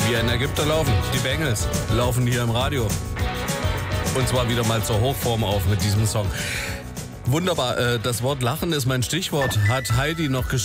wie ein Ägypter laufen. Die Bengals laufen hier im Radio. Und zwar wieder mal zur Hochform auf mit diesem Song. Wunderbar, das Wort Lachen ist mein Stichwort, hat Heidi noch geschrieben.